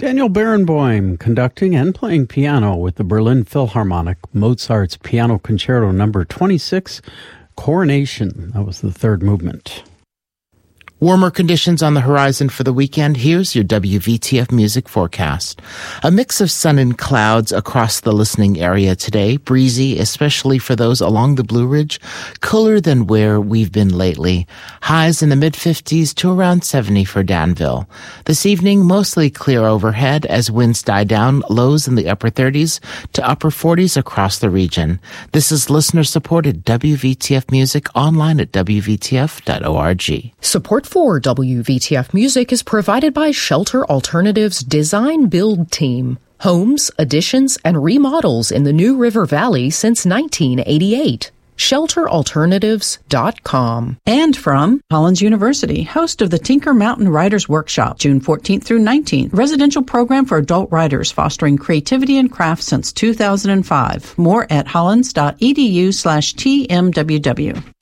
Daniel Barenboim conducting and playing piano with the Berlin Philharmonic, Mozart's Piano Concerto No. 26, Coronation. That was the third movement. Warmer conditions on the horizon for the weekend. Here's your WVTF music forecast. A mix of sun and clouds across the listening area today. Breezy, especially for those along the Blue Ridge. Cooler than where we've been lately. Highs in the mid-50s to around 70 for Danville. This evening, mostly clear overhead as winds die down. Lows in the upper 30s to upper 40s across the region. This is listener-supported WVTF music online at WVTF.org. Support for WVTF Music is provided by Shelter Alternatives Design Build Team. Homes, additions, and remodels in the New River Valley since 1988. ShelterAlternatives.com. And from Hollins University, host of the Tinker Mountain Writers Workshop, June 14th through 19th. Residential program for adult writers fostering creativity and craft since 2005. More at hollins.edu/TMWW.